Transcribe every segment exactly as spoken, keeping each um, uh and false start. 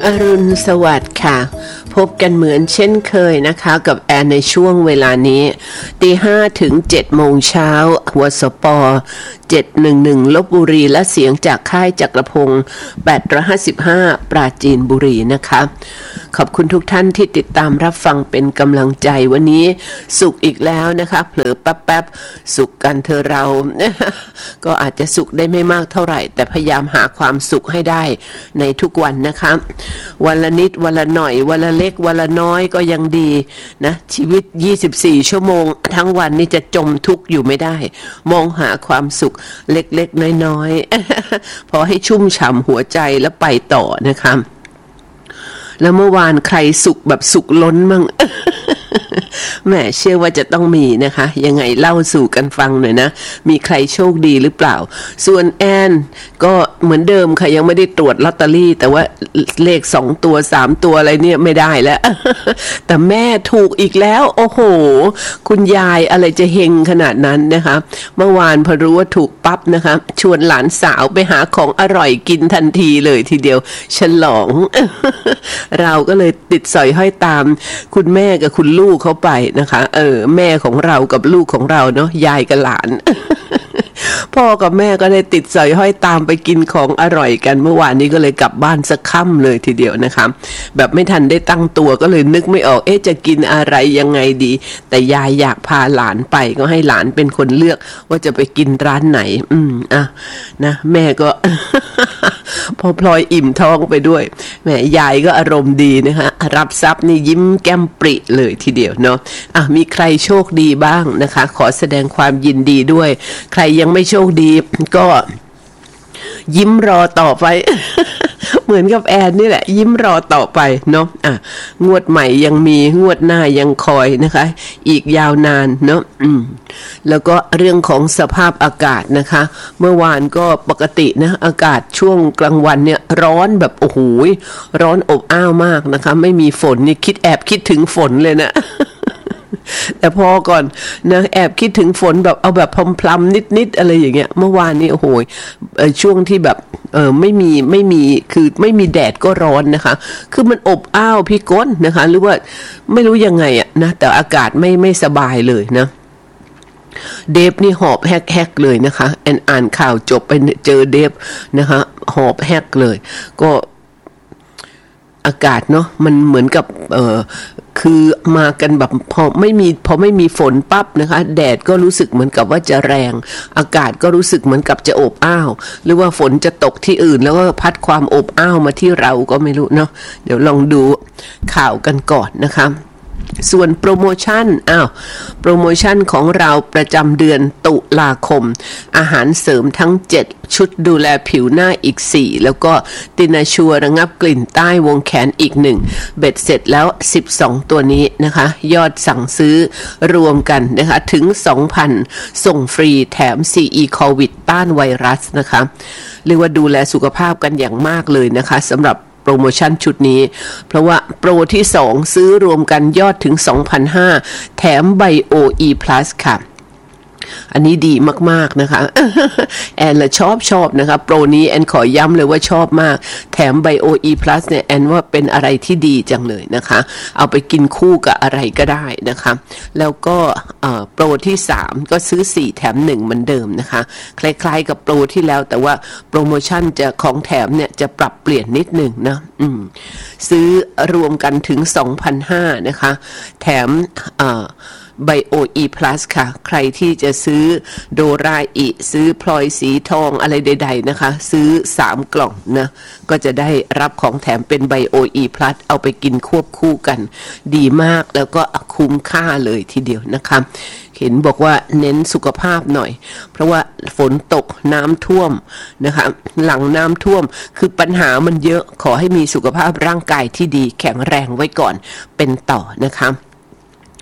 อรุณสวัสดิ์ค่ะพบกันเหมือนเช่นเคยนะคะกับแอนในช่วงเวลานี้ตีห้าถึงเจ็ดโมงเช้าหัวสปเจ็ดหนึ่งหนึ่งลพบุรีและเสียงจากค่ายจักรพงศ์แปดร้อยห้าสิบห้าปราจีนบุรีนะคะขอบคุณทุกท่านที่ติดตามรับฟังเป็นกำลังใจวันนี้สุขอีกแล้วนะคะเผลอแป๊บๆสุขกันเธอเรา ก็อาจจะสุขได้ไม่มากเท่าไหร่แต่พยายามหาความสุขให้ได้ในทุกวันนะคะวันละนิดวันละหน่อยวันละเล็กวันละน้อยก็ยังดีนะชีวิตยี่สิบสี่ชั่วโมงทั้งวันนี้จะจมทุกข์อยู่ไม่ได้มองหาความสุขเล็กๆน้อยๆ พอให้ชุ่มฉ่ำหัวใจแล้วไปต่อนะคะแล้วเมื่อวานใครสุขแบบสุขล้นมั่ง แหมเชื่อว่าจะต้องมีนะคะยังไงเล่าสู่กันฟังหน่อยนะมีใครโชคดีหรือเปล่าส่วนแอนก็เหมือนเดิมค่ะยังไม่ได้ตรวจลอตเตอรี่แต่ว่าเลขสองตัวสามตัวอะไรเนี่ยไม่ได้แล้ว แต่แม่ถูกอีกแล้วโอ้โหคุณยายอะไรจะเฮงขนาดนั้นนะคะเมื่อวานพอรู้ว่าถูกปั๊บนะคะชวนหลานสาวไปหาของอร่อยกินทันทีเลยทีเดียวฉลอง เราก็เลยติดสอยห้อยตามคุณแม่กับคุณลูกเขาไปนะคะเออแม่ของเรากับลูกของเราเนาะยายกับหลาน พ่อกับแม่ก็ได้ติดสอยห้อยตามไปกินของอร่อยกันเมื่อวานนี้ก็เลยกลับบ้านสักค่ำเลยทีเดียวนะคะแบบไม่ทันได้ตั้งตัวก็เลยนึกไม่ออกเอ๊ะจะกินอะไรยังไงดีแต่ยายอยากพาหลานไปก็ให้หลานเป็นคนเลือกว่าจะไปกินร้านไหนอืมอ่ะนะแม่ก็ พอพลอยอิ่มท้องไปด้วยแม่ยายก็อารมณ์ดีนะคะรับทรัพย์นี่ยิ้มแก้มปริเลยทีเดียวเนาะอ่ะมีใครโชคดีบ้างนะคะขอแสดงความยินดีด้วยใครยังไม่โชคดีก็ยิ้มรอต่อไป เหมือนกับแอนนี่แหละยิ้มรอต่อไปเนาะอ่ะงวดใหม่ยังมีงวดหน้ายังคอยนะคะอีกยาวนานเนาะอืมแล้วก็เรื่องของสภาพอากาศนะคะเมื่อวานก็ปกตินะอากาศช่วงกลางวันเนี่ยร้อนแบบโอ้โหร้อนอบอ้าวมากนะคะไม่มีฝนนี่คิดแอบคิดถึงฝนเลยนะ แต่พอก่อนนะแอบคิดถึงฝนแบบเอาแบบพลำๆนิดๆอะไรอย่างเงี้ยเมื่อวานนี้โอ้โหช่วงที่แบบเออไม่มีไม่มีคือไม่มีแดดก็ร้อนนะคะคือมันอบอ้าวพี่ก้นนะคะหรือว่าไม่รู้ยังไงอะนะแต่อากาศไม่ไม่สบายเลยนะเดฟนี่หอบแฮกๆเลยนะคะแอนอ่านข่าวจบไปเจอเดฟนะคะหอบแฮกเลยก็อากาศเนาะมันเหมือนกับเออคือมากันแบบพอไม่มีพอไม่มีฝนปั๊บนะคะแดดก็รู้สึกเหมือนกับว่าจะแรงอากาศก็รู้สึกเหมือนกับจะอบอ้าวหรือว่าฝนจะตกที่อื่นแล้วก็พัดความอบอ้าวมาที่เราก็ไม่รู้เนาะเดี๋ยวลองดูข่าวกันก่อนนะคะส่วนโปรโมชั่นอ้าวโปรโมชั่นของเราประจำเดือนตุลาคมอาหารเสริมทั้งเจ็ดชุดดูแลผิวหน้าอีกสี่แล้วก็ตินาชัวระงับกลิ่นใต้วงแขนอีกหนึ่งเบ็ดเสร็จแล้วสิบสองตัวนี้นะคะยอดสั่งซื้อรวมกันนะคะถึง สองพัน ส่งฟรีแถม ซี อี โควิดต้านไวรัสนะคะเรียกว่าดูแลสุขภาพกันอย่างมากเลยนะคะสำหรับโปรโมชั่นชุดนี้เพราะว่าโปรที่สองซื้อรวมกันยอดถึง สองพันห้าร้อย แถมไบโอ อี Plus ค่ะอันนี้ดีมากๆนะคะ แอนละชอบชอบนะคะโปรนี้แอนขอย้ำเลยว่าชอบมากแถมไบโอ อี Plus เนี่ยแอนว่าเป็นอะไรที่ดีจังเลยนะคะเอาไปกินคู่กับอะไรก็ได้นะคะแล้วก็โปรที่สามก็ซื้อสี่แถมหนึ่งเหมือนเดิมนะคะคล้ายๆกับโปรที่แล้วแต่ว่าโปรโมชั่นจะของแถมเนี่ยจะปรับเปลี่ยนนิดนึงนะอืมซื้อรวมกันถึง สองพันห้าร้อย นะคะแถมอ่าไบโอ อี Plus ค่ะใครที่จะซื้อโดราอิซื้อพลอยสีทองอะไรใดๆนะคะซื้อสามกล่องนะก็จะได้รับของแถมเป็นไบโอ อี Plus เอาไปกินควบคู่กันดีมากแล้วก็คุ้มค่าเลยทีเดียวนะคะเห็นบอกว่าเน้นสุขภาพหน่อยเพราะว่าฝนตกน้ำท่วมนะคะหลังน้ำท่วมคือปัญหามันเยอะขอให้มีสุขภาพร่างกายที่ดีแข็งแรงไว้ก่อนเป็นต่อนะคะ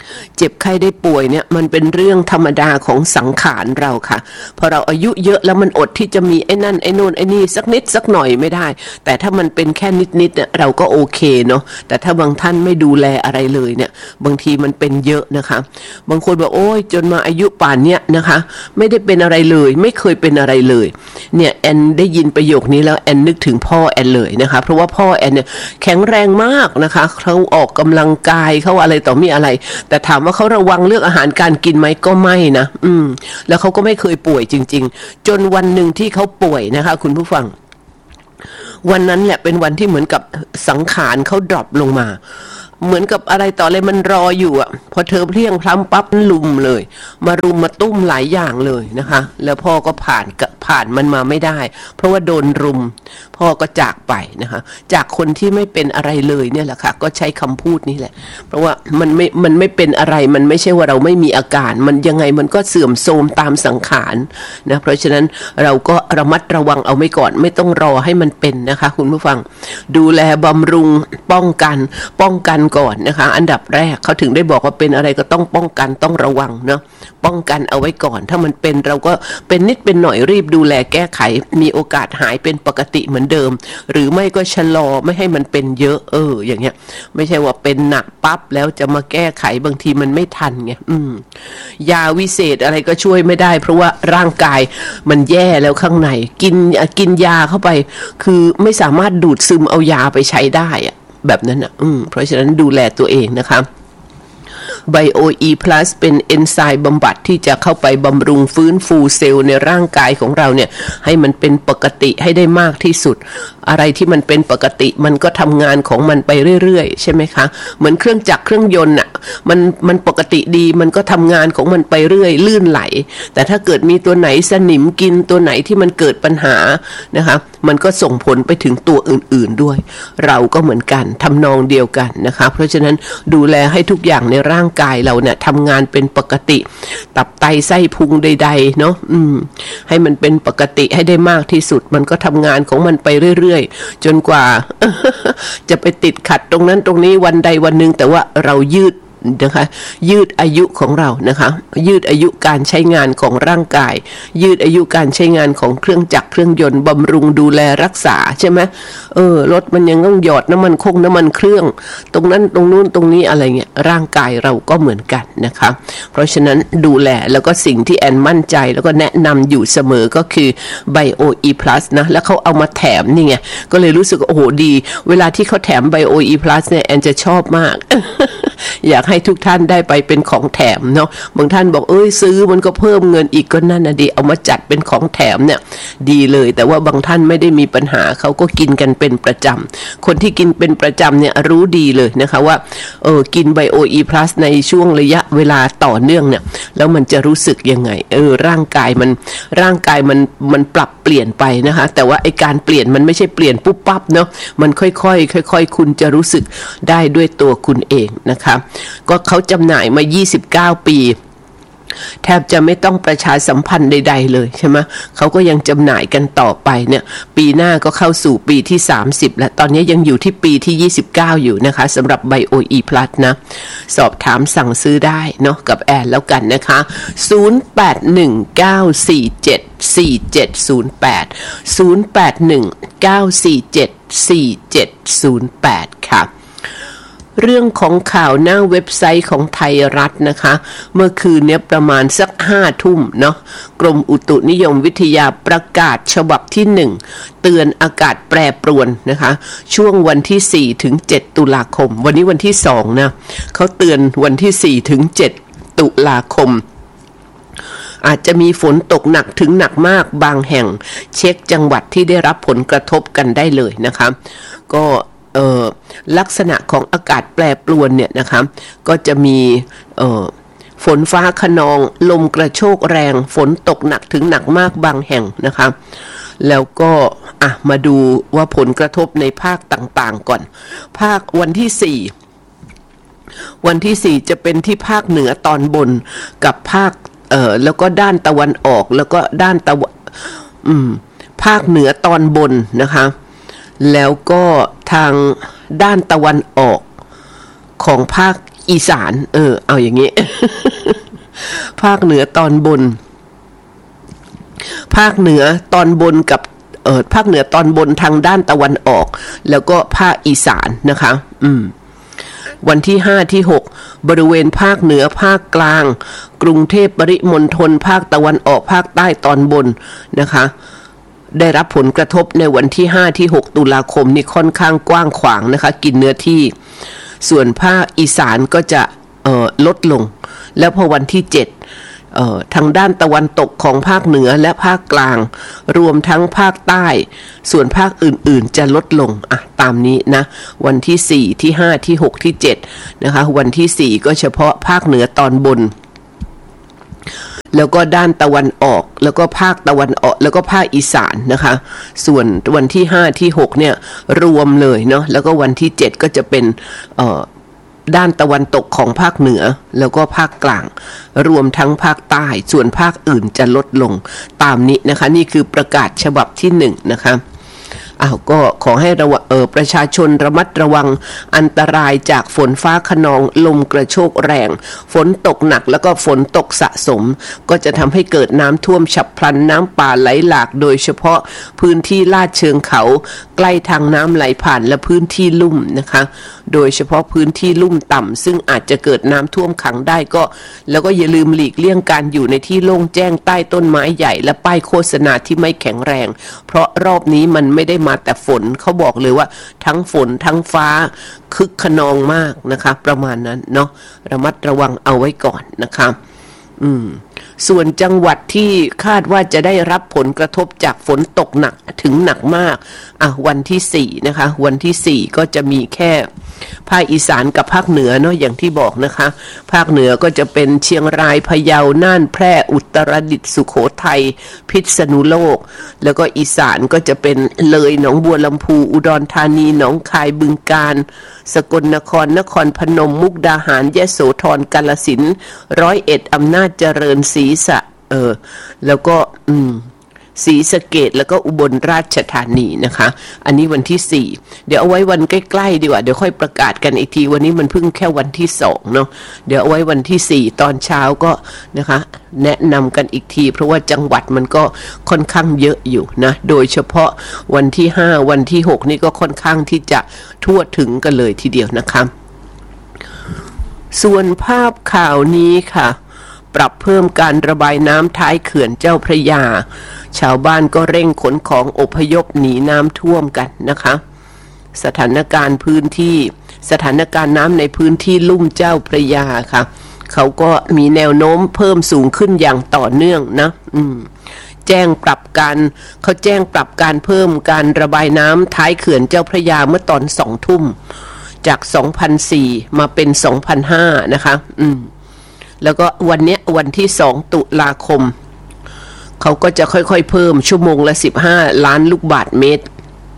เจ็บไข้ได้ป่วยเนี่ยมันเป็นเรื่องธรรมดาของสังขารเราค่ะพอเราอายุเยอะแล้วมันอดที่จะมีไอ้นั่นไอ้นู่นไอ้นี่สักนิดสักหน่อยไม่ได้แต่ถ้ามันเป็นแค่นิดๆเนี่ยเราก็โอเคเนาะแต่ถ้าบางท่านไม่ดูแลอะไรเลยเนี่ยบางทีมันเป็นเยอะนะคะบางคนบอกโอ้ยจนมาอายุป่านเนี้ยนะคะไม่ได้เป็นอะไรเลยไม่เคยเป็นอะไรเลยเนี่ยแอนได้ยินประโยคนี้แล้วแอนนึกถึงพ่อแอนเลยนะคะเพราะว่าพ่อแอนเนี่ยแข็งแรงมากนะคะเขาออกกำลังกายเขาอะไรต่อมีอะไรแต่ถามว่าเขาระวังเรื่องอาหารการกินไหมก็ไม่นะอืมแล้วเขาก็ไม่เคยป่วยจริงๆจนวันหนึ่งที่เขาป่วยนะคะคุณผู้ฟังวันนั้นแหละเป็นวันที่เหมือนกับสังขารเขาดรอปลงมาเหมือนกับอะไรต่ออะไรมันรออยู่อ่ะพอเธอเพลียงพล้ำปั๊บลุมเลยมารุมมาตุ้มหลายอย่างเลยนะคะแล้วพ่อก็ผ่านผ่านมันมาไม่ได้เพราะว่าโดนรุมพ่อก็จากไปนะคะจากคนที่ไม่เป็นอะไรเลยเนี่ยแหละค่ะก็ใช้คำพูดนี้แหละเพราะว่ามันไม่มันไม่เป็นอะไรมันไม่ใช่ว่าเราไม่มีอาการมันยังไงมันก็เสื่อมโทรมตามสังขารนะเพราะฉะนั้นเราก็ระมัดระวังเอาไว้ก่อนไม่ต้องรอให้มันเป็นนะคะคุณผู้ฟังดูแลบำรุงป้องกันป้องกันก่อนนะคะอันดับแรกเขาถึงได้บอกว่าเป็นอะไรก็ต้องป้องกันต้องระวังเนาะป้องกันเอาไว้ก่อนถ้ามันเป็นเราก็เป็นนิดเป็นหน่อยรีบดูแลแก้ไขมีโอกาสหายเป็นปกติเหมือนเดิมหรือไม่ก็ชะลอไม่ให้มันเป็นเยอะเอออย่างเงี้ยไม่ใช่ว่าเป็นหนักปั๊บแล้วจะมาแก้ไขบางทีมันไม่ทันไงอืมยาวิเศษอะไรก็ช่วยไม่ได้เพราะว่าร่างกายมันแย่แล้วข้างในกินกินยาเข้าไปคือไม่สามารถดูดซึมเอายาไปใช้ได้อะแบบนั้นอ่ะอืมเพราะฉะนั้นดูแลตัวเองนะคะไบโอ อี พลัส เป็นเอนไซม์บำบัดที่จะเข้าไปบำรุงฟื้นฟูเซลล์ในร่างกายของเราเนี่ยให้มันเป็นปกติให้ได้มากที่สุดอะไรที่มันเป็นปกติมันก็ทำงานของมันไปเรื่อยๆใช่ไหมคะเหมือนเครื่องจักรเครื่องยนต์อ่ะมันมันปกติดีมันก็ทำงานของมันไปเรื่อยลื่นไหลแต่ถ้าเกิดมีตัวไหนสนิมกินตัวไหนที่มันเกิดปัญหานะคะมันก็ส่งผลไปถึงตัวอื่นๆด้วยเราก็เหมือนกันทำนองเดียวกันนะคะเพราะฉะนั้นดูแลให้ทุกอย่างในร่างกายเราเนี่ยทำงานเป็นปกติตับไตไส้พุงใดๆเนาะอืมให้มันเป็นปกติให้ได้มากที่สุดมันก็ทำงานของมันไปเรื่อยๆจนกว่า จะไปติดขัดตรงนั้นตรงนี้วันใดวันหนึ่งแต่ว่าเรายืดนะคะยืดอายุของเรานะคะยืดอายุการใช้งานของร่างกายยืดอายุการใช้งานของเครื่องจักรเครื่องยนต์บำรุงดูแลรักษาใช่ไหมเออรถมันยังต้องหยอดน้ำมันคงน้ำมันเครื่องตรงนั้นตรงนู้นตรงนี้อะไรเงี้ยร่างกายเราก็เหมือนกันนะคะเพราะฉะนั้นดูแลแล้วก็สิ่งที่แอนมั่นใจแล้วก็แนะนำอยู่เสมอก็คือไบโอ อี พลัส นะแล้วเขาเอามาแถมนี่ไงก็เลยรู้สึกโอ้โหดีเวลาที่เขาแถมไบโอ อี พลัส เนี่ยแอนจะชอบมาก อยากให้ทุกท่านได้ไปเป็นของแถมเนาะบางท่านบอกเอ้ยซื้อมันก็เพิ่มเงินอีกก็นั่นนะดีเอามาจัดเป็นของแถมเนี่ยดีเลยแต่ว่าบางท่านไม่ได้มีปัญหาเขาก็กินกันเป็นประจำคนที่กินเป็นประจำเนี่ยรู้ดีเลยนะคะว่าเออกินไบโอ อี พลัส ในช่วงระยะเวลาต่อเนื่องเนี่ยแล้วมันจะรู้สึกยังไงเออร่างกายมันร่างกายมันมันปรับเปลี่ยนไปนะคะแต่ว่าไอการเปลี่ยนมันไม่ใช่เปลี่ยนปุ๊บปั๊บเนาะมันค่อยๆค่อยๆคุณจะรู้สึกได้ด้วยตัวคุณเองนะคะก็เขาจำหน่ายมายี่สิบเก้าปีแทบจะไม่ต้องประชาสัมพันธ์ใดๆเลยใช่ไหมเขาก็ยังจำหน่ายกันต่อไปเนี่ยปีหน้าก็เข้าสู่ปีที่สามสิบแล้วตอนนี้ยังอยู่ที่ปีที่ยี่สิบเก้าอยู่นะคะสำหรับ ไบโอ อี พลัส นะสอบถามสั่งซื้อได้เนาะกับแอนแล้วกันนะคะศูนย์ แปด หนึ่ง เก้า สี่ เจ็ด สี่ เจ็ด ศูนย์ แปด ศูนย์ แปด หนึ่ง เก้า สี่ เจ็ด สี่ เจ็ด ศูนย์ แปดค่ะเรื่องของข่าวหน้าเว็บไซต์ของไทยรัฐนะคะเมื่อคืนเนี้ยประมาณสักห้าทุ่มเนาะกรมอุตุนิยมวิทยาประกาศฉบับที่หนึ่งเตือนอากาศแปรปรวนนะคะช่วงวันที่สี่ถึงเจ็ดตุลาคมวันนี้วันที่สองนะเขาเตือนวันที่สี่ถึงเจ็ดตุลาคมอาจจะมีฝนตกหนักถึงหนักมากบางแห่งเช็คจังหวัดที่ได้รับผลกระทบกันได้เลยนะคะก็เอ่อลักษณะของอากาศแปรปรวนเนี่ยนะคะก็จะมีเอ่อฝนฟ้าคะนองลมกระโชกแรงฝนตกหนักถึงหนักมากบางแห่งนะคะแล้วก็อ่ะมาดูว่าผลกระทบในภาคต่างๆก่อนภาควันที่สี่วันที่สี่จะเป็นที่ภาคเหนือตอนบนกับภาคเอ่อแล้วก็ด้านตะวันออกแล้วก็ด้านตะวันอืมภาคเหนือตอนบนนะคะแล้วก็ทางด้านตะวันออกของภาคอีสานเออเอาอย่างนี้ ภาคเหนือตอนบนภาคเหนือตอนบนกับเออภาคเหนือตอนบนทางด้านตะวันออกแล้วก็ภาคอีสานนะคะอืมวันที่ห้าที่หกบริเวณภาคเหนือภาคกลางกรุงเทพปริมณฑลภาคตะวันออกภาคใต้ตอนบนนะคะได้รับผลกระทบในวันที่ห้าที่หกตุลาคมนี่ค่อนข้างกว้างขวางนะคะกินเนื้อที่ส่วนภาคอีสานก็จะเอ่อลดลงแล้วพอวันที่เจ็ดเอ่อทางด้านตะวันตกของภาคเหนือและภาคกลางรวมทั้งภาคใต้ส่วนภาคอื่นๆจะลดลงอ่ะตามนี้นะวันที่สี่ที่ห้าที่หกที่เจ็ดนะคะวันที่สี่ก็เฉพาะภาคเหนือตอนบนแล้วก็ด้านตะวันออกแล้วก็ภาคตะวันออกแล้วก็ภาคอีสานนะคะส่วนวันที่ห้าที่หกเนี่ยรวมเลยเนาะแล้วก็วันที่เจ็ดก็จะเป็นเอ่อด้านตะวันตกของภาคเหนือแล้วก็ภาคกลางรวมทั้งภาคใต้ส่วนภาคอื่นจะลดลงตามนี้นะคะนี่คือประกาศฉบับที่หนึ่งนะคะอ้าวก็ขอให้ระวังเออประชาชนระมัดระวังอันตรายจากฝนฟ้าคะนองลมกระโชกแรงฝนตกหนักแล้วก็ฝนตกสะสมก็จะทำให้เกิดน้ำท่วมฉับพลันน้ำป่าไหลหลากโดยเฉพาะพื้นที่ลาดเชิงเขาใกล้ทางน้ำไหลผ่านและพื้นที่ลุ่มนะคะโดยเฉพาะพื้นที่ลุ่มต่ำซึ่งอาจจะเกิดน้ำท่วมขังได้ก็แล้วก็อย่าลืมหลีกเลี่ยงการอยู่ในที่โล่งแจ้งใต้ต้นไม้ใหญ่และป้ายโฆษณาที่ไม่แข็งแรงเพราะรอบนี้มันไม่ได้มาแต่ฝนเขาบอกเลยว่าทั้งฝนทั้งฟ้าคึกคะนองมากนะคะประมาณนั้นเนาะระมัดระวังเอาไว้ก่อนนะคะอืมส่วนจังหวัดที่คาดว่าจะได้รับผลกระทบจากฝนตกหนักถึงหนักมากอ่ะวันที่สี่นะคะวันที่สี่ก็จะมีแค่ภาคอีสานกับภาคเหนือเนาะอย่างที่บอกนะคะภาคเหนือก็จะเป็นเชียงรายพะเยาน่านแพร่อุตรดิตถ์สุโขทัยพิษณุโลกแล้วก็อีสานก็จะเป็นเลยหนองบัวลำพูอุดรธานีหนองคายบึงกาฬสกลนครนครพนมมุกดาหารยโสธรกาฬสินธุ์ร้อยเอ็ดอำนาจเจริญศรีสะเออแล้วก็อืมศรีสะเกษแล้วก็อุบลราชธานีนะคะอันนี้วันที่สี่เดี๋ยวเอาไว้วันใกล้ๆดีกว่าเดี๋ยวค่อยประกาศกันอีกทีวันนี้มันเพิ่งแค่วันที่สองเนาะเดี๋ยวเอาไว้วันที่สี่ตอนเช้าก็นะคะแนะนำกันอีกทีเพราะว่าจังหวัดมันก็ค่อนข้างเยอะอยู่นะโดยเฉพาะวันที่ห้าวันที่หกนี่ก็ค่อนข้างที่จะทั่วถึงกันเลยทีเดียวนะคะส่วนภาพข่าวนี้ค่ะปรับเพิ่มการระบายน้ำท้ายเขื่อนเจ้าพระยาชาวบ้านก็เร่งขนของอพยพหนีน้ำท่วมกันนะคะสถานการณ์พื้นที่สถานการณ์น้ำในพื้นที่ลุ่มเจ้าพระยาค่ะเขาก็มีแนวโน้มเพิ่มสูงขึ้นอย่างต่อเนื่องนะอืมแจ้งปรับการเขาแจ้งปรับการเพิ่มการระบายน้ำท้ายเขื่อนเจ้าพระยาเมื่อตอนสองทุ่มจาก สองพันสี่ร้อย มาเป็น สองพันห้าร้อย นะคะอืมแล้วก็วันเนี้ยวันที่สองตุลาคมเขาก็จะค่อยๆเพิ่มชั่วโมงละสิบห้าล้านลูกบาศก์เมตร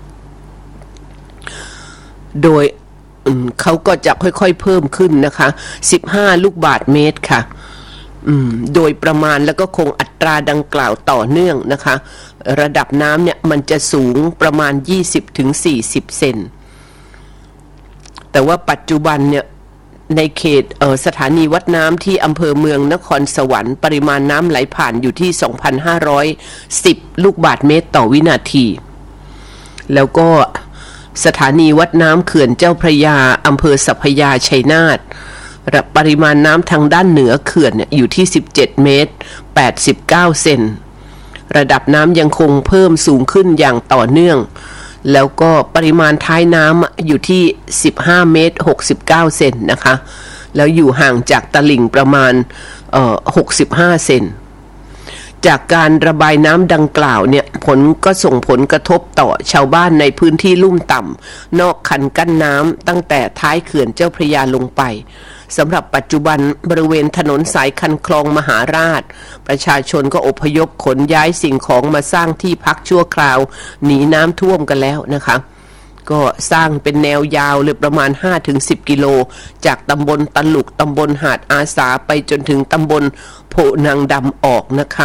โดยเขาก็จะค่อยๆเพิ่มขึ้นนะคะสิบห้าลูกบาศก์เมตรค่ะโดยประมาณแล้วก็คงอัตราดังกล่าวต่อเนื่องนะคะระดับน้ำเนี่ยมันจะสูงประมาณ ยี่สิบถึงสี่สิบ เซนแต่ว่าปัจจุบันเนี่ยในเขตสถานีวัดน้ำที่อำเภอเมืองนครสวรรค์ปริมาณน้ำไหลผ่านอยู่ที่ สองพันห้าร้อยสิบ ลูกบาศก์เมตรต่อวินาทีแล้วก็สถานีวัดน้ำเขื่อนเจ้าพระยาอำเภอสัพพยาชัยนาทปริมาณน้ำทางด้านเหนือเขื่อนอยู่ที่สิบเจ็ดเมตรแปดสิบเก้าเซนระดับน้ำยังคงเพิ่มสูงขึ้นอย่างต่อเนื่องแล้วก็ปริมาณท้ายน้ำอยู่ที่สิบห้าเมตรหกสิบเก้าเซนนะคะแล้วอยู่ห่างจากตลิ่งประมาณเอ่อหกสิบห้าเซนจากการระบายน้ำดังกล่าวเนี่ยผลก็ส่งผลกระทบต่อชาวบ้านในพื้นที่ลุ่มต่ำนอกคันกั้นน้ำตั้งแต่ท้ายเขื่อนเจ้าพระยาลงไปสำหรับปัจจุบันบริเวณถนนสายคันคลองมหาราชประชาชนก็อพยพขนย้ายสิ่งของมาสร้างที่พักชั่วคราวหนีน้ำท่วมกันแล้วนะคะก็สร้างเป็นแนวยาวเลยประมาณ ห้าถึงสิบ กิโลจากตำบลตะลุกตำบลหาดอาสาไปจนถึงตำบลโพนางดำออกนะคะ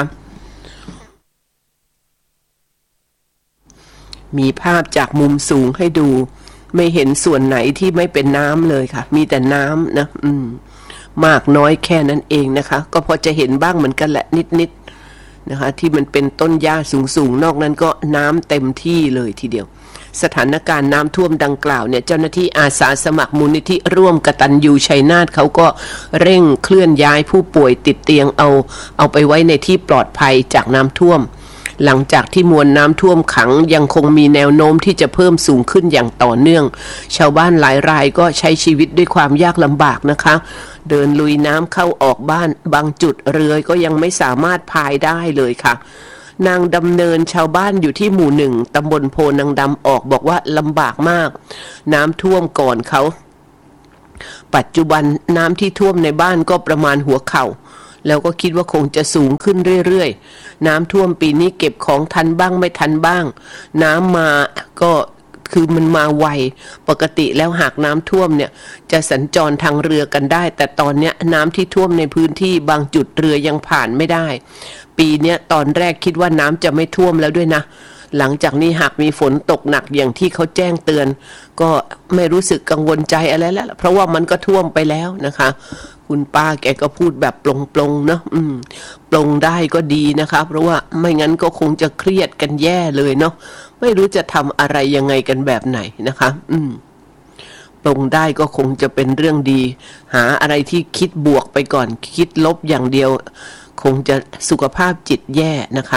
มีภาพจากมุมสูงให้ดูไม่เห็นส่วนไหนที่ไม่เป็นน้ำเลยค่ะมีแต่น้ำนะอืมมากน้อยแค่นั้นเองนะคะก็พอจะเห็นบ้างเหมือนกันแหละนิดๆนะคะที่มันเป็นต้นหญ้าสูงๆนอกนั้นก็น้ำเต็มที่เลยทีเดียวสถานการณ์น้ำท่วมดังกล่าวเนี่ยเจ้าหน้าที่อาสาสมัครมูลนิธิร่วมกตัญญูชัยนาทเขาก็เร่งเคลื่อนย้ายผู้ป่วยติดเตียงเอาเอาไปไว้ในที่ปลอดภัยจากน้ำท่วมหลังจากที่มวลน้ำท่วมขังยังคงมีแนวโน้มที่จะเพิ่มสูงขึ้นอย่างต่อเนื่องชาวบ้านหลายรายก็ใช้ชีวิตด้วยความยากลำบากนะคะเดินลุยน้ำเข้าออกบ้านบางจุดเรือก็ยังไม่สามารถพายได้เลยค่ะนางดำเนินชาวบ้านอยู่ที่หมู่หนึ่งตำบลโพนางดำออกบอกว่าลำบากมากน้ำท่วมก่อนเขาปัจจุบันน้ำที่ท่วมในบ้านก็ประมาณหัวเข่าแล้วก็คิดว่าคงจะสูงขึ้นเรื่อยๆน้ำท่วมปีนี้เก็บของทันบ้างไม่ทันบ้างน้ำมาก็คือมันมาไวปกติแล้วหากน้ำท่วมเนี่ยจะสัญจรทางเรือกันได้แต่ตอนเนี้ยน้ำที่ท่วมในพื้นที่บางจุดเรือยังผ่านไม่ได้ปีเนี้ยตอนแรกคิดว่าน้ำจะไม่ท่วมแล้วด้วยนะหลังจากนี้หากมีฝนตกหนักอย่างที่เขาแจ้งเตือนก็ไม่รู้สึกกังวลใจอะไรแล้วเพราะว่ามันก็ท่วมไปแล้วนะคะคุณป้าแกก็พูดแบบปลงๆเนาะอืมปลงได้ก็ดีนะคะเพราะว่าไม่งั้นก็คงจะเครียดกันแย่เลยเนาะไม่รู้จะทำอะไรยังไงกันแบบไหนนะคะอืมปลงได้ก็คงจะเป็นเรื่องดีหาอะไรที่คิดบวกไปก่อนคิดลบอย่างเดียวคงจะสุขภาพจิตแย่นะคะ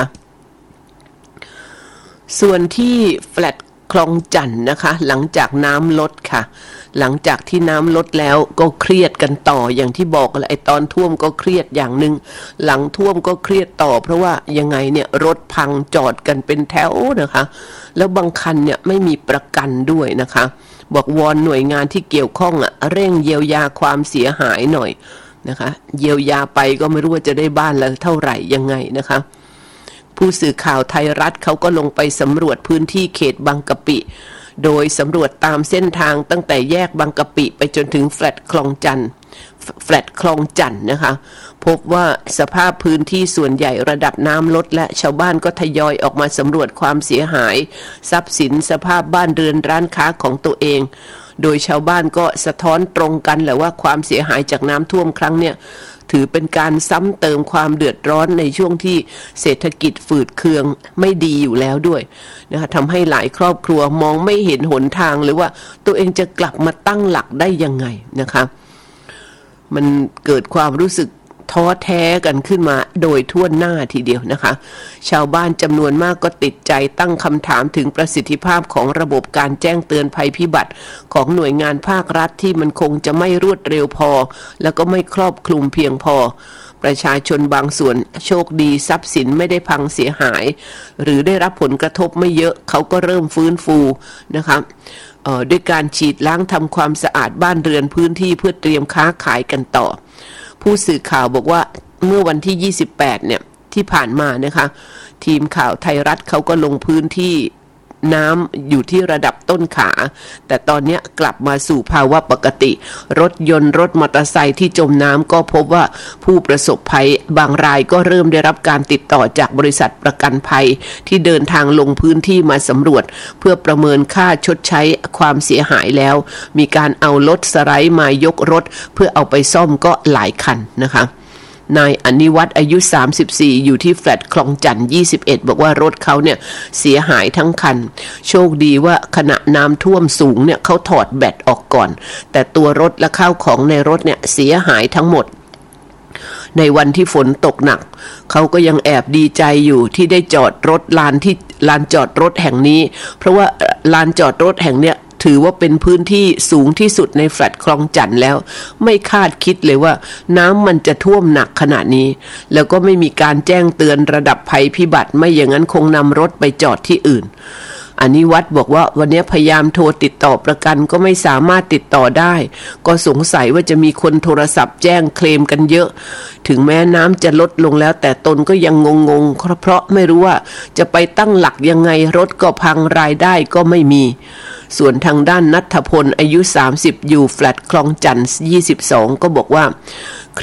ส่วนที่แฟลตคลองจันทน์นะคะหลังจากน้ำลดค่ะหลังจากที่น้ำลดแล้วก็เครียดกันต่ออย่างที่บอกแหละไอ้ตอนท่วมก็เครียดอย่างนึงหลังท่วมก็เครียดต่อเพราะว่ายังไงเนี่ยรถพังจอดกันเป็นแถวนะคะแล้วบางคันเนี่ยไม่มีประกันด้วยนะคะบอกวอนหน่วยงานที่เกี่ยวข้องอ่ะเร่งเยียวยาความเสียหายหน่อยนะคะเยียวยาไปก็ไม่รู้ว่าจะได้บ้านละเท่าไหร่ยังไงนะคะผู้สื่อข่าวไทยรัฐเขาก็ลงไปสำรวจพื้นที่เขตบางกะปิโดยสำรวจตามเส้นทางตั้งแต่แยกบางกะปิไปจนถึงแฟลตคลองจันทน์แฟลตคลองจันทน์นะคะพบว่าสภาพพื้นที่ส่วนใหญ่ระดับน้ำลดและชาวบ้านก็ทยอยออกมาสำรวจความเสียหายทรัพย์สินสภาพบ้านเรือนร้านค้าของตัวเองโดยชาวบ้านก็สะท้อนตรงกันแหละว่าความเสียหายจากน้ำท่วมครั้งเนี่ยถือเป็นการซ้ำเติมความเดือดร้อนในช่วงที่เศรษฐกิจฝืดเคืองไม่ดีอยู่แล้วด้วยนะคะทำให้หลายครอบครัวมองไม่เห็นหนทางหรือว่าตัวเองจะกลับมาตั้งหลักได้ยังไงนะคะมันเกิดความรู้สึกท้อแท้กันขึ้นมาโดยทั่วหน้าทีเดียวนะคะชาวบ้านจำนวนมากก็ติดใจตั้งคำถามถึงประสิทธิภาพของระบบการแจ้งเตือนภัยพิบัติของหน่วยงานภาครัฐที่มันคงจะไม่รวดเร็วพอแล้วก็ไม่ครอบคลุมเพียงพอประชาชนบางส่วนโชคดีทรัพย์สินไม่ได้พังเสียหายหรือได้รับผลกระทบไม่เยอะเขาก็เริ่มฟื้นฟูนะคะด้วยการฉีดล้างทำความสะอาดบ้านเรือนพื้นที่เพื่อเตรียมค้าขายกันต่อผู้สื่อข่าวบอกว่าเมื่อวันที่ยี่สิบแปดเนี่ยที่ผ่านมานะคะทีมข่าวไทยรัฐเขาก็ลงพื้นที่น้ำอยู่ที่ระดับต้นขาแต่ตอนนี้กลับมาสู่ภาวะปกติรถยนต์รถมอเตอร์ไซค์ที่จมน้ำก็พบว่าผู้ประสบภัยบางรายก็เริ่มได้รับการติดต่อจากบริษัทประกันภัยที่เดินทางลงพื้นที่มาสำรวจเพื่อประเมินค่าชดใช้ความเสียหายแล้วมีการเอารถสไลด์มายกรถเพื่อเอาไปซ่อมก็หลายคันนะคะนายอนิวัฒน์อายุสามสิบสี่อยู่ที่แฟลตคลองจันทน์ยี่สิบเอ็ดบอกว่ารถเขาเนี่ยเสียหายทั้งคันโชคดีว่าขณะน้ำท่วมสูงเนี่ยเขาถอดแบตออกก่อนแต่ตัวรถและข้าวของในรถเนี่ยเสียหายทั้งหมดในวันที่ฝนตกหนักเขาก็ยังแอบดีใจอยู่ที่ได้จอดรถลานที่ลานจอดรถแห่งนี้เพราะว่าลานจอดรถแห่งเนี้ยถือว่าเป็นพื้นที่สูงที่สุดในแฟลตคลองจันทน์แล้วไม่คาดคิดเลยว่าน้ำมันจะท่วมหนักขนาดนี้แล้วก็ไม่มีการแจ้งเตือนระดับภัยพิบัติไม่อย่างนั้นคงนำรถไปจอดที่อื่นอนิวัฒน์บอกว่าวันนี้พยายามโทรติดต่อประกันก็ไม่สามารถติดต่อได้ก็สงสัยว่าจะมีคนโทรศัพท์แจ้งเคลมกันเยอะถึงแม้น้ำจะลดลงแล้วแต่ตนก็ยังงงๆเพราะไม่รู้ว่าจะไปตั้งหลักยังไงรถก็พังรายได้ก็ไม่มีส่วนทางด้านณัฐพลอายุสามสิบอยู่แฟลตคลองจันทน์ยี่สิบสองก็บอกว่าเครียด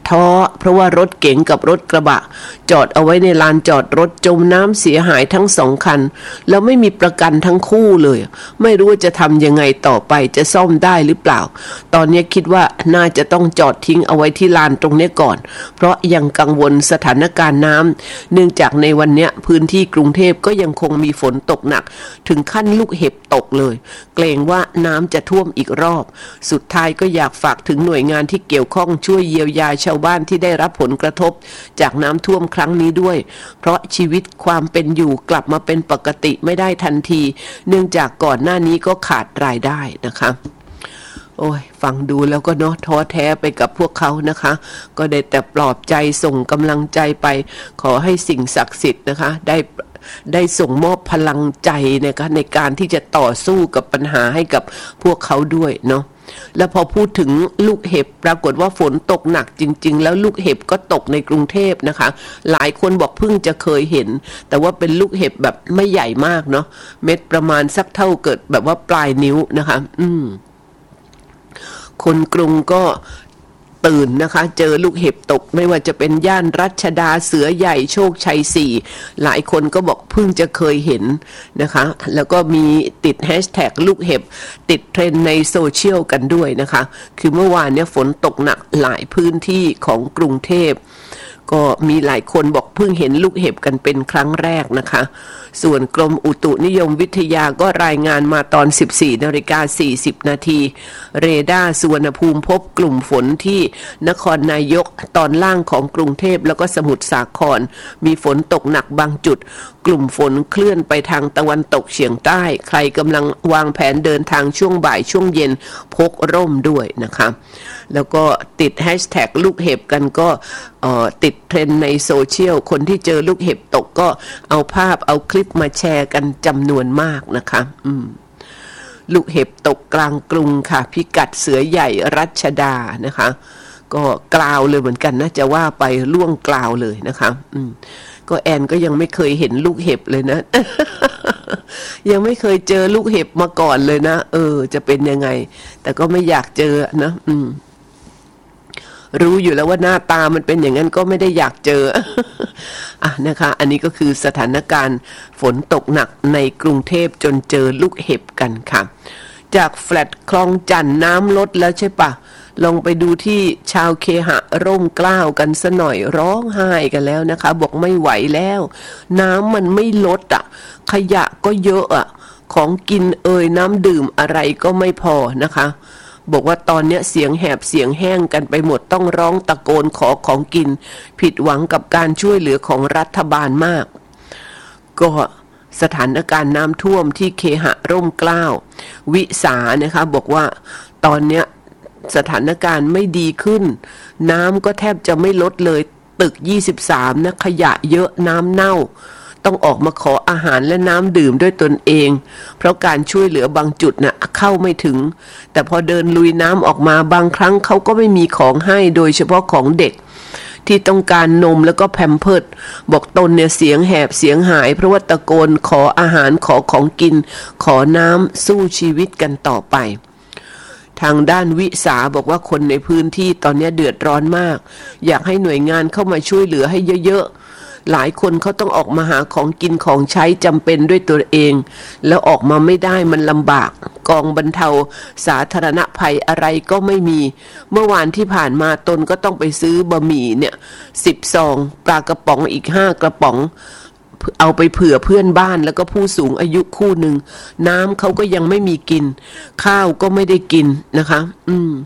ท้อเพราะว่ารถเก๋งกับรถกระบะจอดเอาไว้ในลานจอดรถจมน้ำเสียหายทั้งสองคันแล้วไม่มีประกันทั้งคู่เลยไม่รู้ว่าจะทำยังไงต่อไปจะซ่อมได้หรือเปล่าตอนนี้คิดว่าน่าจะต้องจอดทิ้งเอาไว้ที่ลานตรงนี้ก่อนเพราะยังกังวลสถานการณ์น้ำเนื่องจากในวันนี้พื้นที่กรุงเทพก็ยังคงมีฝนตกหนักถึงขั้นลูกเห็บตกเลยเกรงว่าน้ำจะท่วมอีกรอบสุดท้ายก็อยากฝากถึงหน่วยงานที่เกี่ยวข้องช่วยเยียวยาชาวบ้านที่ได้รับผลกระทบจากน้ำท่วมครั้งนี้ด้วยเพราะชีวิตความเป็นอยู่กลับมาเป็นปกติไม่ได้ทันทีเนื่องจากก่อนหน้านี้ก็ขาดรายได้นะคะโอ้ยฟังดูแล้วก็เนาะท้อแท้ไปกับพวกเขานะคะก็ได้แต่ปลอบใจส่งกำลังใจไปขอให้สิ่งศักดิ์สิทธิ์นะคะได้ได้ส่งมอบพลังใจนะคะในการที่จะต่อสู้กับปัญหาให้กับพวกเขาด้วยเนาะแล้วพอพูดถึงลูกเห็บปรากฏว่าฝนตกหนักจริงๆแล้วลูกเห็บก็ตกในกรุงเทพนะคะหลายคนบอกเพิ่งจะเคยเห็นแต่ว่าเป็นลูกเห็บแบบไม่ใหญ่มากเนาะเม็ดประมาณสักเท่าเกิดแบบว่าปลายนิ้วนะคะอืมคนกรุงก็ตื่นนะคะเจอลูกเห็บตกไม่ว่าจะเป็นย่านรัชดาเสือใหญ่โชคชัยสี่หลายคนก็บอกเพิ่งจะเคยเห็นนะคะแล้วก็มีติดแฮชแท็กลูกเห็บติดเทรนด์ในโซเชียลกันด้วยนะคะคือเมื่อวานเนี่ยฝนตกหนักหลายพื้นที่ของกรุงเทพก็มีหลายคนบอกเพิ่งเห็นลูกเห็บกันเป็นครั้งแรกนะคะส่วนกรมอุตุนิยมวิทยาก็รายงานมาตอน สิบสี่นาฬิกาสี่สิบนาทีเรดาร์สุวรรณภูมิพบกลุ่มฝนที่นครนายกตอนล่างของกรุงเทพแล้วก็สมุทรสาครมีฝนตกหนักบางจุดกลุ่มฝนเคลื่อนไปทางตะวันตกเฉียงใต้ใครกำลังวางแผนเดินทางช่วงบ่ายช่วงเย็นพกร่มด้วยนะคะแล้วก็ติดแฮชแท็กลูกเห็บกันก็ติดเทรนด์ในโซเชียลคนที่เจอลูกเห็บตกก็เอาภาพเอาคลิปมาแชร์กันจำนวนมากนะคะอืมลูกเห็บตกกลางกรุงค่ะพิกัดเสือใหญ่รัชดานะคะก็กล่าวเลยเหมือนกันนะจะว่าไปล่วงกล่าวเลยนะคะอืมก็แอนก็ยังไม่เคยเห็นลูกเห็บเลยนะ ยังไม่เคยเจอลูกเห็บมาก่อนเลยนะเออจะเป็นยังไงแต่ก็ไม่อยากเจอนะอืมรู้อยู่แล้วว่าหน้าตามันเป็นอย่างนั้นก็ไม่ได้อยากเจอ อ่ะนะคะอันนี้ก็คือสถานการณ์ฝนตกหนักในกรุงเทพจนเจอลูกเห็บกันค่ะจากแฟลตคลองจันทน์น้ำลดแล้วใช่ปะลองไปดูที่ชาวเคหะร่มเกล้ากันซะหน่อยร้องไห้กันแล้วนะคะบอกไม่ไหวแล้วน้ำมันไม่ลดอ่ะขยะก็เยอะอ่ะของกินเอ่ยน้ำดื่มอะไรก็ไม่พอนะคะบอกว่าตอนนี้เสียงแหบเสียงแห้งกันไปหมดต้องร้องตะโกนขอของกินผิดหวังกับการช่วยเหลือของรัฐบาลมากก็สถานการณ์น้ำท่วมที่เคหะร่มเกล้าวิสานะคะบอกว่าตอนนี้สถานการณ์ไม่ดีขึ้นน้ำก็แทบจะไม่ลดเลยตึกยี่สิบสามนะขยะเยอะน้ำเน่าต้องออกมาขออาหารและน้ำดื่มด้วยตนเองเพราะการช่วยเหลือบางจุดน่ะเข้าไม่ถึงแต่พอเดินลุยน้ำออกมาบางครั้งเขาก็ไม่มีของให้โดยเฉพาะของเด็กที่ต้องการนมแล้วก็แพมเพิร์สบอกตนเนี่ยเสียงแหบเสียงหายเพราะว่าตะโกนขออาหารขอของกินขอน้ำสู้ชีวิตกันต่อไปทางด้านวิสาบอกว่าคนในพื้นที่ตอนนี้เดือดร้อนมากอยากให้หน่วยงานเข้ามาช่วยเหลือให้เยอะๆหลายคนเขาต้องออกมาหาของกินของใช้จำเป็นด้วยตัวเองแล้วออกมาไม่ได้มันลำบากกองบรรเทาสาธารณภัยอะไรก็ไม่มีเมื่อวานที่ผ่านมาตนก็ต้องไปซื้อบะหมี่เนี่ยสิบซองปลากระป๋องอีกห้ากระป๋องเอาไปเผื่อเพื่อนบ้านแล้วก็ผู้สูงอายุคู่หนึ่งน้ำเขาก็ยังไม่มีกินข้าวก็ไม่ได้กินนะคะอืม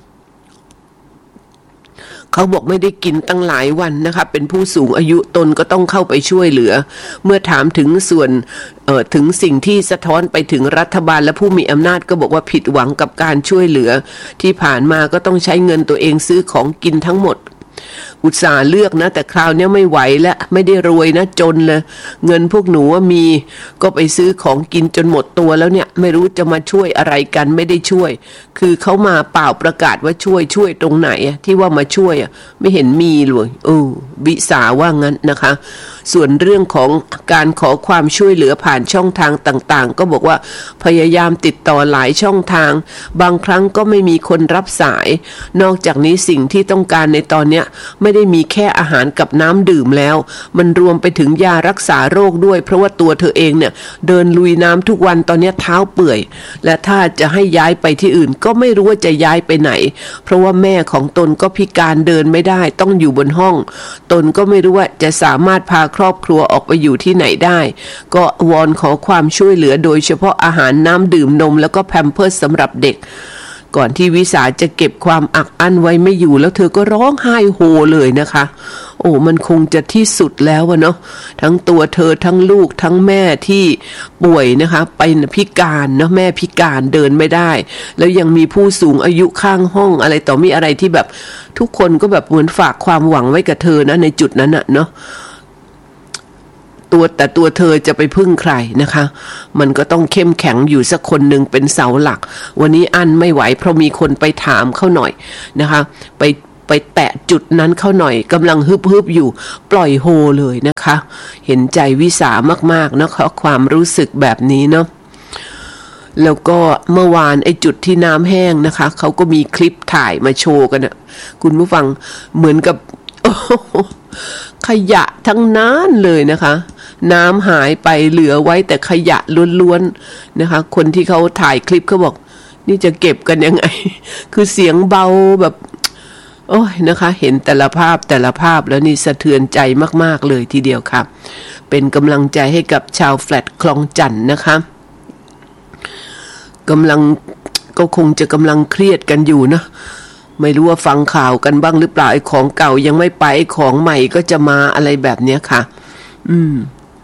เขาบอกไม่ได้กินตั้งหลายวันนะคะเป็นผู้สูงอายุตนก็ต้องเข้าไปช่วยเหลือเมื่อถามถึงส่วนเอ่อถึงสิ่งที่สะท้อนไปถึงรัฐบาลและผู้มีอำนาจก็บอกว่าผิดหวังกับการช่วยเหลือที่ผ่านมาก็ต้องใช้เงินตัวเองซื้อของกินทั้งหมดอุตส่าห์เลือกนะแต่คราวนี้ไม่ไหวแล้วไม่ได้รวยนะจนเลยเงินพวกหนูว่ามีก็ไปซื้อของกินจนหมดตัวแล้วเนี่ยไม่รู้จะมาช่วยอะไรกันไม่ได้ช่วยคือเขามาเปล่าประกาศว่าช่วยช่วยตรงไหนที่ว่ามาช่วยอ่ะไม่เห็นมีเลยเออวิสาว่างั้นนะคะส่วนเรื่องของการขอความช่วยเหลือผ่านช่องทางต่างๆก็บอกว่าพยายามติดต่อหลายช่องทางบางครั้งก็ไม่มีคนรับสายนอกจากนี้สิ่งที่ต้องการในตอนเนี้ยไม่ไม่ได้มีแค่อาหารกับน้ำดื่มแล้วมันรวมไปถึงยารักษาโรคด้วยเพราะว่าตัวเธอเองเนี่ยเดินลุยน้ำทุกวันตอนนี้เท้าเปื่อยและถ้าจะให้ย้ายไปที่อื่นก็ไม่รู้ว่าจะย้ายไปไหนเพราะว่าแม่ของตนก็พิการเดินไม่ได้ต้องอยู่บนห้องตนก็ไม่รู้ว่าจะสามารถพาครอบครัวออกไปอยู่ที่ไหนได้ก็วอนขอความช่วยเหลือโดยเฉพาะอาหารน้ำดื่มนมแล้วก็แพมเพิร์สสำหรับเด็กก่อนที่วิสาจะเก็บความอักอั้นไว้ไม่อยู่แล้วเธอก็ร้องไห้โฮเลยนะคะโอ้มันคงจะที่สุดแล้วเนาะทั้งตัวเธอทั้งลูกทั้งแม่ที่ป่วยนะคะไปพิการเนาะแม่พิการเดินไม่ได้แล้วยังมีผู้สูงอายุข้างห้องอะไรต่อมีอะไรที่แบบทุกคนก็แบบเหมือนฝากความหวังไว้กับเธอนะในจุดนั้นน่ะเนาะตัวแต่ตัวเธอจะไปพึ่งใครนะคะมันก็ต้องเข้มแข็งอยู่สักคนหนึ่งเป็นเสาหลักวันนี้อันไม่ไหวเพราะมีคนไปถามเขาหน่อยนะคะไปไปแตะจุดนั้นเขาหน่อยกำลังฮึบๆอยู่ปล่อยโฮเลยนะคะเห็นใจวิสามากๆนะคะความรู้สึกแบบนี้เนาะแล้วก็เมื่อวานไอ้จุดที่น้ำแห้งนะคะเขาก็มีคลิปถ่ายมาโชว์กันนะคุณผู้ฟังเหมือนกับขยะทั้งนั้นเลยนะคะน้ำหายไปเหลือไว้แต่ขยะล้วนๆนะคะคนที่เขาถ่ายคลิปเขาบอกนี่จะเก็บกันยังไงคือเสียงเบาแบบโอ้ยนะคะเห็นแต่ละภาพแต่ละภาพแล้วนี่สะเทือนใจมากๆเลยทีเดียวค่ะเป็นกำลังใจให้กับชาวแฟลตคลองจันทน์นะคะกำลังก็คงจะกำลังเครียดกันอยู่นะไม่รู้ว่าฟังข่าวกันบ้างหรือเปล่าไอ้ของเก่ายังไม่ไปไอ้ของใหม่ก็จะมาอะไรแบบเนี้ยค่ะอืม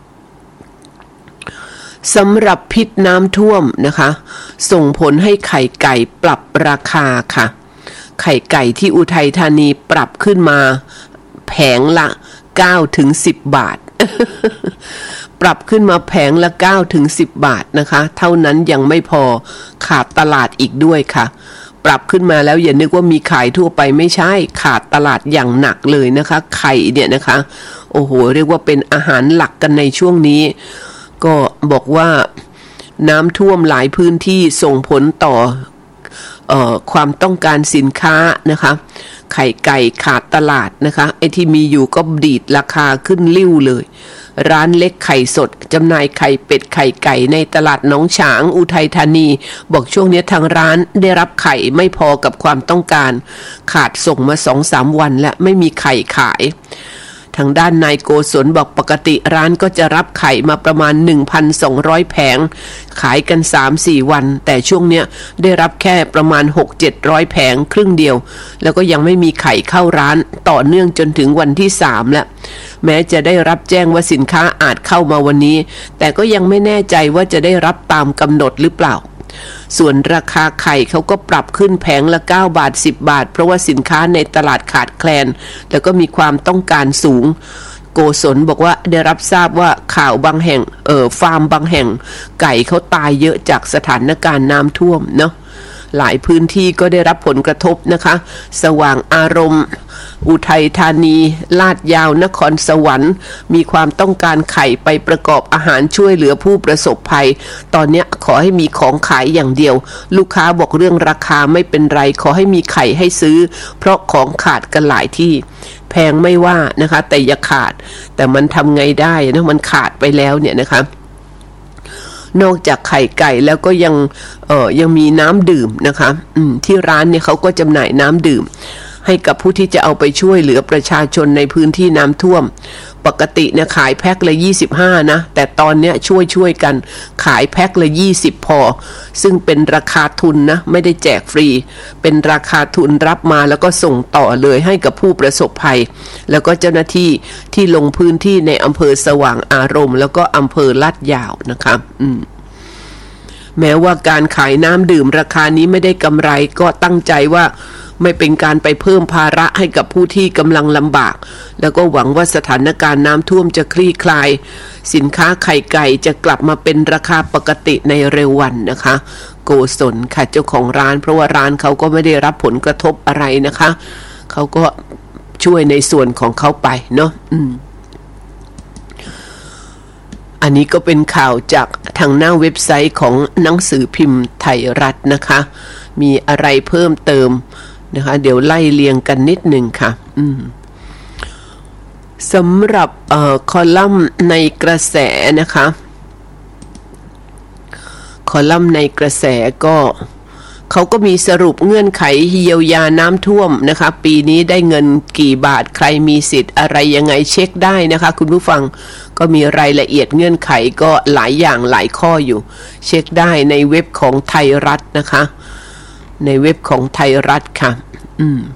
สำหรับพิษน้ำท่วมนะคะส่งผลให้ไข่ไก่ปรับราคาค่ะไข่ไก่ที่อุทัยธานีปรับขึ้นมาแผงละ เก้าถึงสิบ บาท ปรับขึ้นมาแผงละ เก้าถึงสิบ บาทนะคะเท่านั้นยังไม่พอขาดตลาดอีกด้วยค่ะปรับขึ้นมาแล้วอย่านึกว่ามีขายทั่วไปไม่ใช่ขาดตลาดอย่างหนักเลยนะคะไข่เนี่ยนะคะโอ้โหเรียกว่าเป็นอาหารหลักกันในช่วงนี้ก็บอกว่าน้ำท่วมหลายพื้นที่ส่งผลต่อเอ่อความต้องการสินค้านะคะไข่ไก่ขาดตลาดนะคะไอ้ที่มีอยู่ก็ดีดราคาขึ้นลิ่วเลยร้านเล็กไข่สดจำหน่ายไข่เป็ดไข่ไก่ในตลาดหนองฉางอุทัยธานีบอกช่วงนี้ทางร้านได้รับไข่ไม่พอกับความต้องการขาดส่งมา สองถึงสาม วันและไม่มีไข่ขายทางด้านนายโกศลบอกปกติร้านก็จะรับไข่มาประมาณ หนึ่งพันสองร้อย แผงขายกัน สามถึงสี่ วันแต่ช่วงเนี้ยได้รับแค่ประมาณ หกถึงเจ็ดร้อย แผงครึ่งเดียวแล้วก็ยังไม่มีไข่เข้าร้านต่อเนื่องจนถึงวันที่สามแล้วแม้จะได้รับแจ้งว่าสินค้าอาจเข้ามาวันนี้แต่ก็ยังไม่แน่ใจว่าจะได้รับตามกำหนดหรือเปล่าส่วนราคาไข่เขาก็ปรับขึ้นแผงละเก้าบาทสิบบาทเพราะว่าสินค้าในตลาดขาดแคลนแล้วก็มีความต้องการสูงโกศลบอกว่าได้รับทราบว่าข่าวบางแห่งเออฟาร์มบางแห่งไก่เขาตายเยอะจากสถานการณ์น้ำท่วมเนาะหลายพื้นที่ก็ได้รับผลกระทบนะคะสว่างอารมณ์อุทัยธานีลาดยาวนครสวรรค์มีความต้องการไข่ไปประกอบอาหารช่วยเหลือผู้ประสบภัยตอนนี้ขอให้มีของขายอย่างเดียวลูกค้าบอกเรื่องราคาไม่เป็นไรขอให้มีไข่ให้ซื้อเพราะของขาดกันหลายที่แพงไม่ว่านะคะแต่อย่าขาดแต่มันทำไงได้นะมันขาดไปแล้วเนี่ยนะคะนอกจากไข่ไก่แล้วก็ยังเอ่อยังมีน้ำดื่มนะคะอืมที่ร้านเนี่ยเขาก็จำหน่ายน้ำดื่มให้กับผู้ที่จะเอาไปช่วยเหลือประชาชนในพื้นที่น้ำท่วมปกติเนี่ยขายแพ็คละยี่สิบห้านะแต่ตอนเนี้ยช่วยช่วยกันขายแพ็คละยี่สิบพอซึ่งเป็นราคาทุนนะไม่ได้แจกฟรีเป็นราคาทุนรับมาแล้วก็ส่งต่อเลยให้กับผู้ประสบภัยแล้วก็เจ้าหน้าที่ที่ลงพื้นที่ในอำเภอสว่างอารมณ์แล้วก็อำเภอลาดยาวนะคะอืมแม้ว่าการขายน้ำดื่มราคานี้ไม่ได้กำไรก็ตั้งใจว่าไม่เป็นการไปเพิ่มภาระให้กับผู้ที่กำลังลำบากแล้วก็หวังว่าสถานการณ์น้ำท่วมจะคลี่คลายสินค้าไข่ไก่จะกลับมาเป็นราคาปกติในเร็ววันนะคะโกศลค่ะเจ้าของร้านเพราะว่าร้านเขาก็ไม่ได้รับผลกระทบอะไรนะคะเขาก็ช่วยในส่วนของเขาไปเนาะอืมอันนี้ก็เป็นข่าวจากทางหน้าเว็บไซต์ของหนังสือพิมพ์ไทยรัฐนะคะมีอะไรเพิ่มเติมนะคะเดี๋ยวไล่เรียงกันนิดหนึ่งค่ะอืมสำหรับเอ่อคอลัมน์ในกระแสนะคะคอลัมน์ในกระแสก็เขาก็มีสรุปเงื่อนไขเยียวยาน้ำท่วมนะคะปีนี้ได้เงินกี่บาทใครมีสิทธิ์อะไรยังไงเช็คได้นะคะคุณผู้ฟังก็มีรายละเอียดเงื่อนไขก็หลายอย่างหลายข้ออยู่เช็คได้ในเว็บของไทยรัฐนะคะในเว็บของไทยรัฐค่ะอืม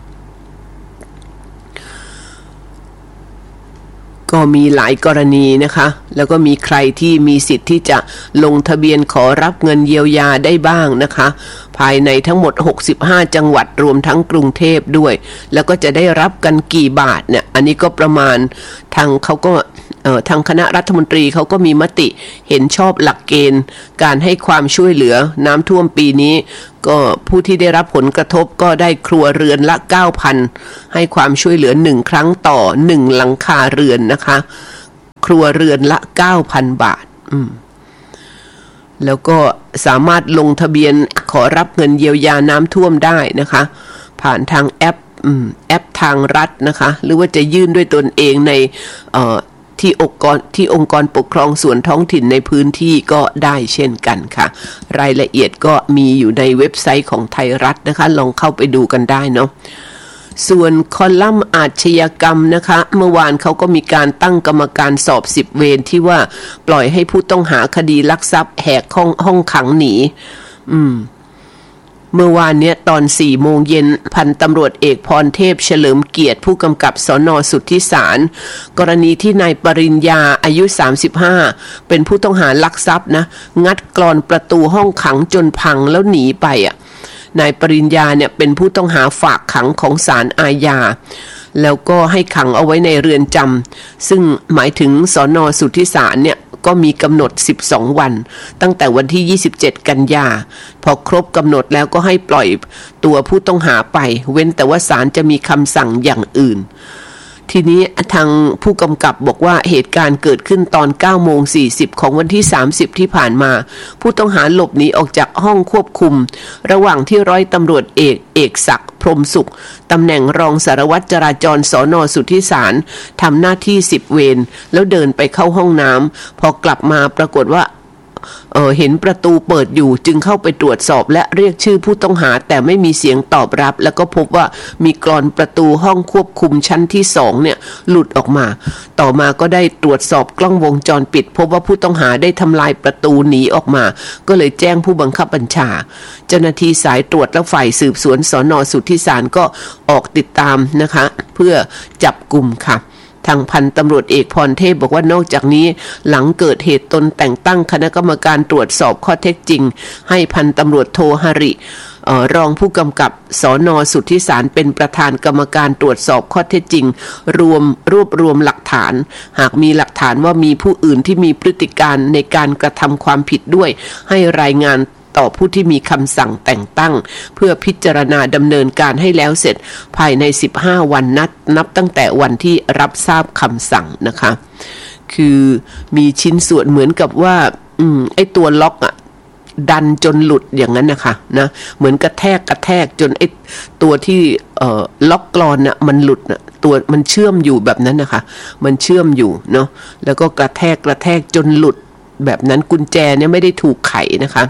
ก็มีหลายกรณีนะคะแล้วก็มีใครที่มีสิทธิ์ที่จะลงทะเบียนขอรับเงินเยียวยาได้บ้างนะคะภายในทั้งหมดหกสิบห้าจังหวัดรวมทั้งกรุงเทพด้วยแล้วก็จะได้รับกันกี่บาทเนี่ยอันนี้ก็ประมาณทางเขาก็เอ่อทางคณะรัฐมนตรีเขาก็มีมติเห็นชอบหลักเกณฑ์การให้ความช่วยเหลือน้ำท่วมปีนี้ก็ผู้ที่ได้รับผลกระทบก็ได้ครัวเรือนละ เก้าพัน ให้ความช่วยเหลือหนึ่งครั้งต่อหนึ่งหลังคาเรือนนะคะครัวเรือนละ เก้าพัน บาทอืมแล้วก็สามารถลงทะเบียนขอรับเงินเยียวยาน้ำท่วมได้นะคะผ่านทางแอปอืมแอปทางรัฐนะคะหรือว่าจะยื่นด้วยตนเองในเอ่อที่องค์กรที่องค์กรปกครองส่วนท้องถิ่นในพื้นที่ก็ได้เช่นกันค่ะรายละเอียดก็มีอยู่ในเว็บไซต์ของไทยรัฐนะคะลองเข้าไปดูกันได้เนาะส่วนคอลัมน์อาชญากรรมนะคะเมื่อวานเขาก็มีการตั้งกรรมการสอบสิบเวรที่ว่าปล่อยให้ผู้ต้องหาคดีลักทรัพย์แหกห้องห้องขังหนีอืมเมื่อวานเนี้ยตอนสี่โมงเย็นพันตำรวจเอกพรเทพเฉลิมเกียรติผู้กำกับสน.สุทธิสารกรณีที่นายปริญญาอายุสามสิบห้าเป็นผู้ต้องหาลักทรัพย์นะงัดกลอนประตูห้องขังจนพังแล้วหนีไปอ่ะนายปริญญาเนี่ยเป็นผู้ต้องหาฝากขังของศาลอาญาแล้วก็ให้ขังเอาไว้ในเรือนจำซึ่งหมายถึงสน.สุทธิสารเนี่ยก็มีกำหนดสิบสองวันตั้งแต่วันที่ยี่สิบเจ็ดกันยาพอครบกำหนดแล้วก็ให้ปล่อยตัวผู้ต้องหาไปเว้นแต่ว่าศาลจะมีคำสั่งอย่างอื่นทีนี้ทางผู้กำกับบอกว่าเหตุการณ์เกิดขึ้นตอน เก้าโมงสี่สิบ ของวันที่สามสิบที่ผ่านมาผู้ต้องหาหลบหนีออกจากห้องควบคุมระหว่างที่ร้อยตำรวจเอกเอกศักดิ์พรหมสุขตำแหน่งรองสารวัตรจราจรสน.สุทธิสารทำหน้าที่สิบเวรแล้วเดินไปเข้าห้องน้ำพอกลับมาปรากฏว่าเอ่อเห็นประตูเปิดอยู่จึงเข้าไปตรวจสอบและเรียกชื่อผู้ต้องหาแต่ไม่มีเสียงตอบรับแล้วก็พบว่ามีกลอนประตูห้องควบคุมชั้นที่สองเนี่ยหลุดออกมาต่อมาก็ได้ตรวจสอบกล้องวงจรปิดพบว่าผู้ต้องหาได้ทำลายประตูหนีออกมาก็เลยแจ้งผู้บังคับบัญชาเจ้าหน้าที่สายตรวจและฝ่ายสืบสวนสน.สุทธิสารก็ออกติดตามนะคะเพื่อจับกุมค่ะทางพันตำรวจเอกพรเทพบอกว่านอกจากนี้หลังเกิดเหตุตนแต่งตั้งคณะกรรมการตรวจสอบข้อเท็จจริงให้พันตำรวจโทหริเอ่อรองผู้กำกับสน.สุทธิสารเป็นประธานกรรมการตรวจสอบข้อเท็จจริงรวมรวบรวมหลักฐานหากมีหลักฐานว่ามีผู้อื่นที่มีพฤติการในการกระทำความผิดด้วยให้รายงานต่อผู้ที่มีคำสั่งแต่งตั้งเพื่อพิจารณาดำเนินการให้แล้วเสร็จภายในสิบห้าวันนัดนับตั้งแต่วันที่รับทราบคำสั่งนะคะคือมีชิ้นส่วนเหมือนกับว่าอืมไอ้ตัวล็อกอ่ะดันจนหลุดอย่างนั้นนะคะนะเหมือนกระแทกกระแทกจนไอ้ตัวที่เอ่อล็อกกลอนน่ะมันหลุดน่ะตัวมันเชื่อมอยู่แบบนั้นนะคะมันเชื่อมอยู่เนาะแล้วก็กระแทกกระแทกจนหลุดแบบนั้นกุญแจเนี่ยไม่ได้ถูกไขนะคะ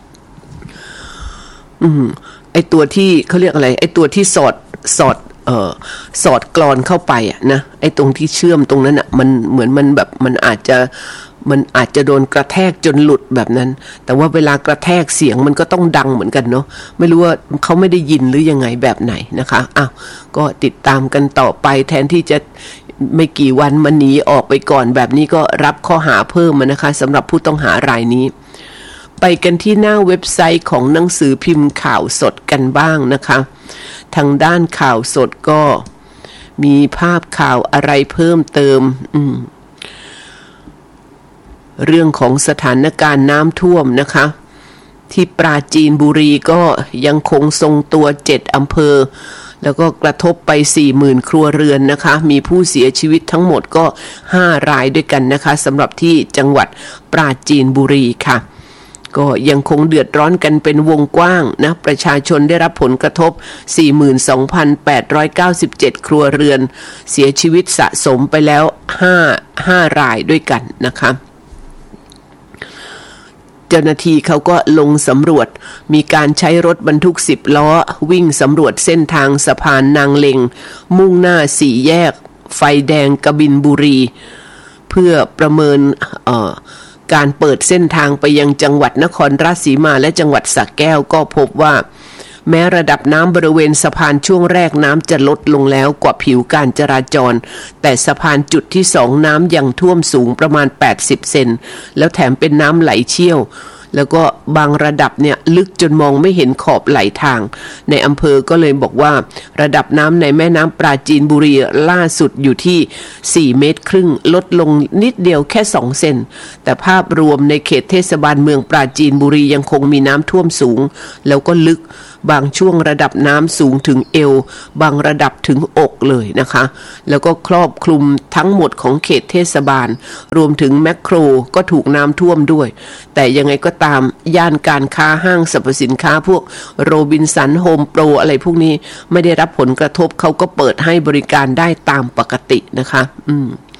อืมไอตัวที่เขาเรียกอะไรไอตัวที่สอดสอดเอ่อสอดกลอนเข้าไปอ่ะนะไอตรงที่เชื่อมตรงนั้นอ่ะมันเหมือนมันแบบมันอาจจะมันอาจจะโดนกระแทกจนหลุดแบบนั้นแต่ว่าเวลากระแทกเสียงมันก็ต้องดังเหมือนกันเนาะไม่รู้ว่าเขาไม่ได้ยินหรือยังไงแบบไหนนะคะอ้าวก็ติดตามกันต่อไปแทนที่จะไม่กี่วันมันหนีออกไปก่อนแบบนี้ก็รับข้อหาเพิ่มมานะคะสำหรับผู้ต้องหารายนี้ไปกันที่หน้าเว็บไซต์ของหนังสือพิมพ์ข่าวสดกันบ้างนะคะทางด้านข่าวสดก็มีภาพข่าวอะไรเพิ่มเติมอืมเรื่องของสถานการณ์น้ำท่วมนะคะที่ปราจีนบุรีก็ยังคงทรงตัวเจ็ดอำเภอแล้วก็กระทบไป สี่หมื่น ครัวเรือนนะคะมีผู้เสียชีวิตทั้งหมดก็ห้ารายด้วยกันนะคะสำหรับที่จังหวัดปราจีนบุรีค่ะก็ยังคงเดือดร้อนกันเป็นวงกว้างนะประชาชนได้รับผลกระทบ สี่หมื่นสองพันแปดร้อยเก้าสิบเจ็ด ครัวเรือนเสียชีวิตสะสมไปแล้วห้า ห้ารายด้วยกันนะคะเจ้าหน้าที่เขาก็ลงสำรวจมีการใช้รถบรรทุกสิบล้อวิ่งสำรวจเส้นทางสะพานนางเลงมุ่งหน้าสี่แยกไฟแดงกบินบุรีเพื่อประเมินเอ่อการเปิดเส้นทางไปยังจังหวัดนครราชสีมาและจังหวัดสระแก้วก็พบว่าแม้ระดับน้ำบริเวณสะพานช่วงแรกน้ำจะลดลงแล้วกว่าผิวการจราจรแต่สะพานจุดที่สองน้ำยังท่วมสูงประมาณแปดสิบเซนแล้วแถมเป็นน้ำไหลเชี่ยวแล้วก็บางระดับเนี่ยลึกจนมองไม่เห็นขอบไหลทางในอำเภอก็เลยบอกว่าระดับน้ำในแม่น้ำปราจีนบุรีล่าสุดอยู่ที่สี่เมตรครึ่งลดลงนิดเดียวแค่สองเซนแต่ภาพรวมในเขตเทศบาลเมืองปราจีนบุรียังคงมีน้ำท่วมสูงแล้วก็ลึกบางช่วงระดับน้ำสูงถึงเอวบางระดับถึงอกเลยนะคะแล้วก็ครอบคลุมทั้งหมดของเขตเทศบาลรวมถึงแมคโครก็ถูกน้ำท่วมด้วยแต่ยังไงก็ตามย่านการค้าห้างสรรพสินค้าพวกโรบินสันโฮมโปรอะไรพวกนี้ไม่ได้รับผลกระทบเขาก็เปิดให้บริการได้ตามปกตินะคะอืม